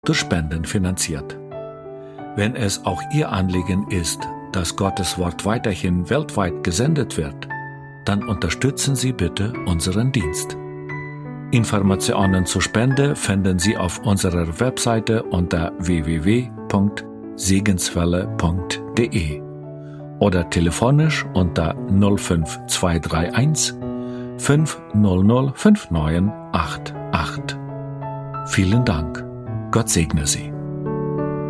durch Spenden finanziert. Wenn es auch Ihr Anliegen ist, dass Gottes Wort weiterhin weltweit gesendet wird, dann unterstützen Sie bitte unseren Dienst. Informationen zur Spende finden Sie auf unserer Webseite unter www.segenswelle.de oder telefonisch unter 05231 500 5988. Vielen Dank. Gott segne Sie.